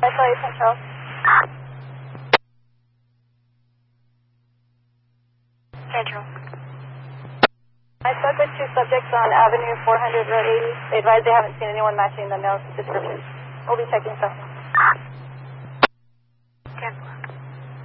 I saw you, Central. Central. I spoke with two subjects on Avenue 400, Road 80. They advised they haven't seen anyone matching the male description. We'll be checking stuff.